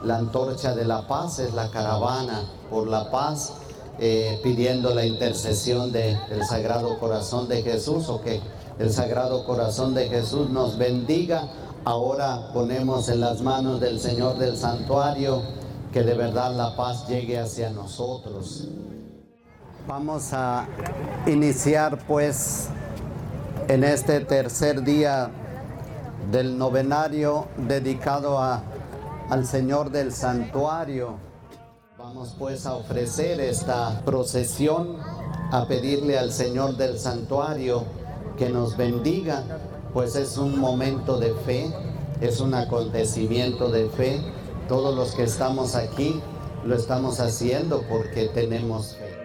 la antorcha de la paz, es la caravana por la paz, pidiendo la intercesión del Sagrado Corazón de Jesús, o que el Sagrado Corazón de Jesús nos bendiga. Ahora ponemos en las manos del Señor del Santuario que de verdad la paz llegue hacia nosotros. Vamos a iniciar pues en este tercer día del novenario dedicado al Señor del Santuario. Vamos pues a ofrecer esta procesión, a pedirle al Señor del Santuario que nos bendiga, pues es un momento de fe, es un acontecimiento de fe. Todos los que estamos aquí lo estamos haciendo porque tenemos fe.